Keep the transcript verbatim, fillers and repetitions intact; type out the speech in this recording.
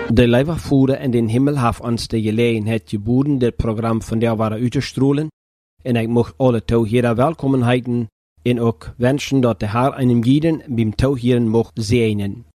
De lijfafvoerder en den himmel heeft ons de gelegenheid geboden dit programma vandaag waren uit te stroelen. En ik mocht alle touwheren welkom heten en ook wensen dat de Heer einem jeden beim touwheren mocht zegenen.